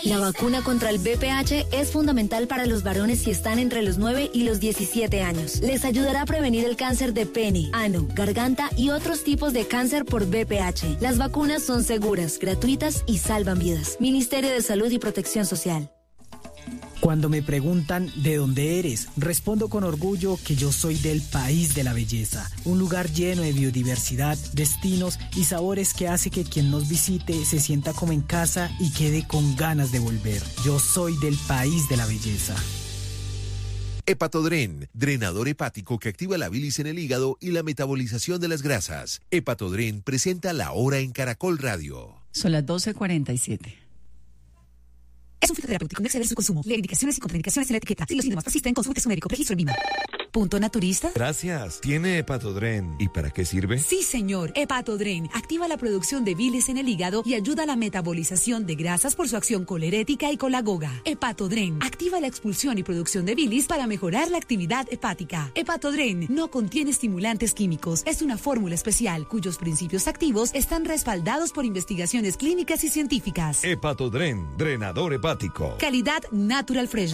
La vacuna contra el VPH es fundamental para los varones si están entre los 9 y los 17 años. Les ayudará a prevenir el cáncer de pene, ano, garganta y otros tipos de cáncer por VPH. Las vacunas son seguras, gratuitas y salvan vidas. Ministerio de Salud y Protección Social. Cuando me preguntan ¿de dónde eres?, respondo con orgullo que yo soy del país de la belleza, un lugar lleno de biodiversidad, destinos y sabores que hace que quien nos visite se sienta como en casa y quede con ganas de volver. Yo soy del país de la belleza. Hepatodren, drenador hepático que activa la bilis en el hígado y la metabolización de las grasas. Hepatodren presenta La Hora en Caracol Radio. Son las 12:47. Es un fitoterapéutico, no exceder su consumo. Lee indicaciones y contraindicaciones en la etiqueta. Si los síntomas persisten, consulte a su médico. Registro en Lima. ¿Punto naturista? Gracias. ¿Tiene Hepatodren? ¿Y para qué sirve? Sí, señor. Hepatodren activa la producción de bilis en el hígado y ayuda a la metabolización de grasas por su acción colerética y colagoga. Hepatodren activa la expulsión y producción de bilis para mejorar la actividad hepática. Hepatodren no contiene estimulantes químicos. Es una fórmula especial cuyos principios activos están respaldados por investigaciones clínicas y científicas. Hepatodren, drenador hepático. Calidad Natural Fresh.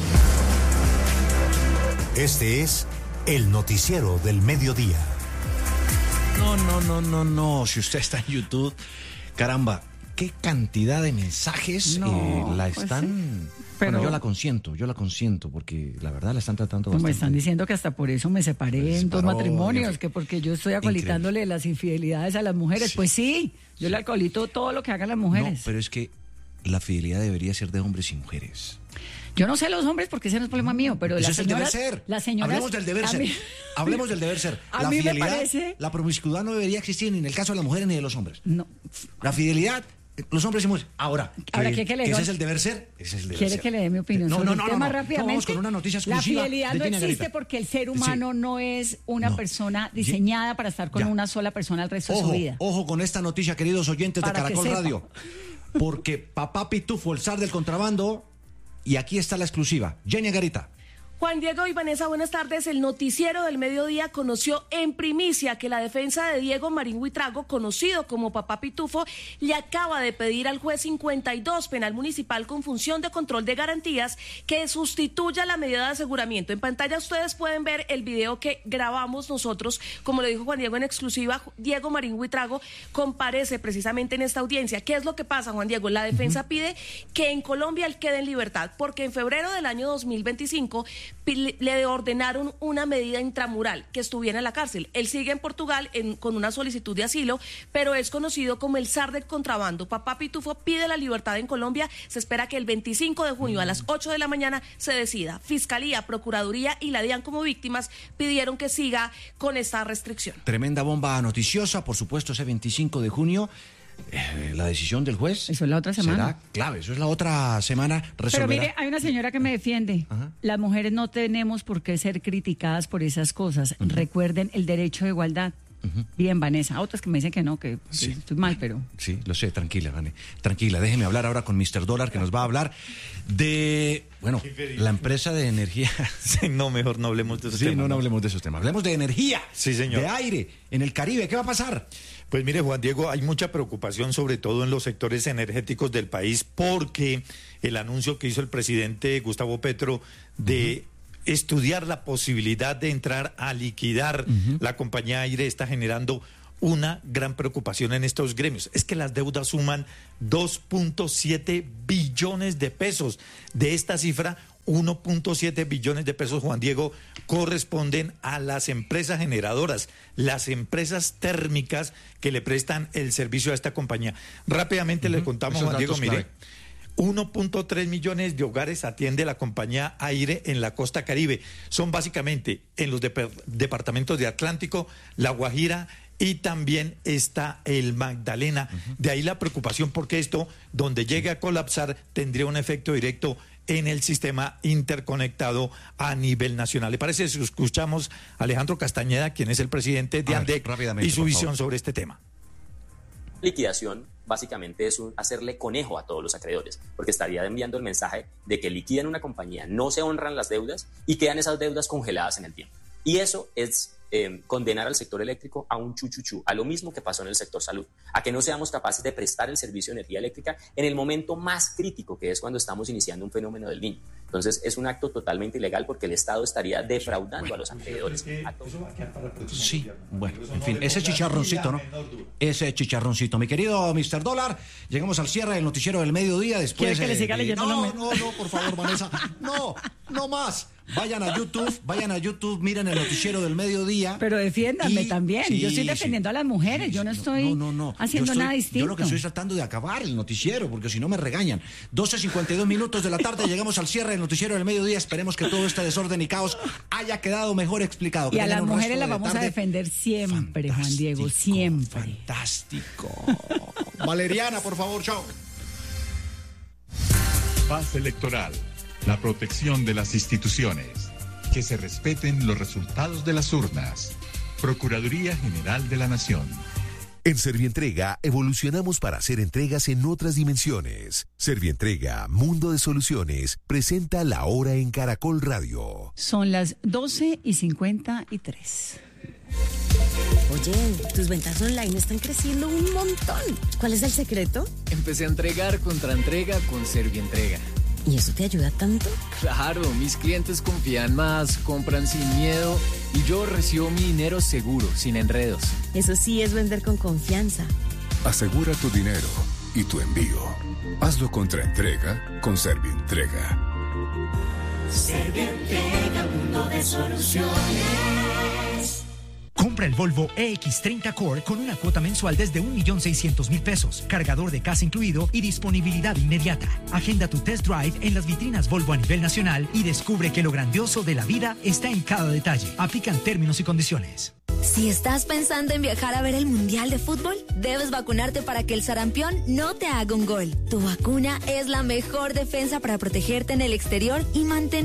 Este es el noticiero del mediodía. No. Si usted está en YouTube, caramba, qué cantidad de mensajes la están... Sí. Pero, bueno, yo la consiento, porque la verdad la están tratando bastante. Me están diciendo que hasta por eso me separé en 2 matrimonios, que porque yo estoy acolitándole las infidelidades a las mujeres. Sí. Pues sí, yo le acolito todo lo que hagan las mujeres. No, pero es que la fidelidad debería ser de hombres y mujeres. Yo no sé los hombres porque ese no es problema mío, pero eso las señoras... Las señoras, hablemos del deber ser. Hablemos del deber ser. A la mí fidelidad, me parece... la promiscuidad no debería existir ni en el caso de las mujeres ni de los hombres. No. La fidelidad, los hombres y mujeres. Ahora que ese es el deber ser, ese es el deber ¿Quiere ser. que le dé mi opinión sobre el tema rápidamente? Vamos con una noticia exclusiva. La fidelidad no existe porque el ser humano no es una persona diseñada para estar con una sola persona el resto de su vida. Ojo con esta noticia, queridos oyentes de Caracol Radio. Porque Papá Pitufo, el zar del contrabando, y aquí está la exclusiva. Jenny Garita. Juan Diego y Vanessa, buenas tardes. El noticiero del mediodía conoció en primicia que la defensa de Diego Marín Buitrago, conocido como Papá Pitufo, le acaba de pedir al juez 52 penal municipal con función de control de garantías que sustituya la medida de aseguramiento. En pantalla ustedes pueden ver el video que grabamos nosotros. Como le dijo Juan Diego en exclusiva, Diego Marín Buitrago comparece precisamente en esta audiencia. ¿Qué es lo que pasa, Juan Diego? La defensa pide que en Colombia él quede en libertad, porque en febrero del año 2025 le ordenaron una medida intramural, que estuviera en la cárcel. Él sigue en Portugal con una solicitud de asilo, pero es conocido como el zar del contrabando. Papá Pitufo pide la libertad en Colombia. Se espera que el 25 de junio a las 8 de la mañana se decida. Fiscalía, Procuraduría y la DIAN como víctimas pidieron que siga con esta restricción. Tremenda bomba noticiosa, por supuesto, ese 25 de junio. La decisión del juez. Eso es la otra semana. Será clave, eso es la otra semana. Pero mire, hay una señora que me defiende. Ajá. Las mujeres no tenemos por qué ser criticadas por esas cosas. Recuerden el derecho de igualdad. Bien, Vanessa. Otras que me dicen que no, que estoy mal, pero... Sí, lo sé, tranquila, Vane. Tranquila, déjeme hablar ahora con Mr. Dólar, que nos va a hablar de... Bueno, la empresa de energía... Sí, no, mejor no hablemos de esos temas. Sí, no hablemos de esos temas. Hablemos de energía. Sí, señor. De aire, en el Caribe. ¿Qué va a pasar? Pues mire, Juan Diego, hay mucha preocupación, sobre todo en los sectores energéticos del país, porque el anuncio que hizo el presidente Gustavo Petro de estudiar la posibilidad de entrar a liquidar la compañía Aire está generando una gran preocupación en estos gremios. Es que las deudas suman 2.7 billones de pesos. De esta cifra, 1.7 billones de pesos, Juan Diego, corresponden a las empresas generadoras, las empresas térmicas que le prestan el servicio a esta compañía. Rápidamente le contamos, Juan Diego, mire, 1.3 millones de hogares atiende la compañía Aire en la costa Caribe. Son básicamente en los departamentos de Atlántico, La Guajira, y también está el Magdalena. De ahí la preocupación, porque esto, donde llegue a colapsar, tendría un efecto directo en el sistema interconectado a nivel nacional. ¿Le parece si escuchamos a Alejandro Castañeda, quien es el presidente de ANDEC, y su visión sobre este tema? Liquidación básicamente es hacerle conejo a todos los acreedores, porque estaría enviando el mensaje de que liquidan una compañía, no se honran las deudas y quedan esas deudas congeladas en el tiempo. Y eso es condenar al sector eléctrico a un chuchuchú, a lo mismo que pasó en el sector salud, a que no seamos capaces de prestar el servicio de energía eléctrica en el momento más crítico, que es cuando estamos iniciando un fenómeno del Niño. Entonces es un acto totalmente ilegal porque el Estado estaría defraudando a los acreedores. Sí, bueno, en fin, ese chicharroncito, ¿no? Ese chicharroncito. Mi querido Mr. Dólar, llegamos al cierre del noticiero del mediodía después... ¿Quiere que le siga leyendo? No, por favor, Vanessa. No más. Vayan a YouTube, miren el noticiero del mediodía. Pero defiéndanme también. Sí, yo estoy defendiendo a las mujeres. Yo no estoy haciendo nada distinto. Yo lo que estoy tratando de acabar el noticiero, porque si no me regañan. 12:52 de la tarde, llegamos al cierre del noticiero del mediodía. Esperemos que todo este desorden y caos haya quedado mejor explicado. Y a las mujeres las vamos a defender siempre, Juan Diego, siempre. Fantástico. Valeriana, por favor, chao. Paz electoral. La protección de las instituciones. Que se respeten los resultados de las urnas. Procuraduría General de la Nación. En Servientrega evolucionamos para hacer entregas en otras dimensiones. Servientrega, Mundo de Soluciones, presenta La Hora en Caracol Radio. Son las 12:53. Oye, tus ventas online están creciendo un montón. ¿Cuál es el secreto? Empecé a entregar contra entrega con Servientrega. ¿Y eso te ayuda tanto? Claro, mis clientes confían más, compran sin miedo y yo recibo mi dinero seguro, sin enredos. Eso sí es vender con confianza. Asegura tu dinero y tu envío. Hazlo contra entrega con Servientrega. Servientrega, mundo de soluciones. Compra el Volvo EX30 Core con una cuota mensual desde 1.600.000 pesos, cargador de casa incluido y disponibilidad inmediata. Agenda tu test drive en las vitrinas Volvo a nivel nacional y descubre que lo grandioso de la vida está en cada detalle. Aplican términos y condiciones. Si estás pensando en viajar a ver el Mundial de Fútbol, debes vacunarte para que el sarampión no te haga un gol. Tu vacuna es la mejor defensa para protegerte en el exterior y mantener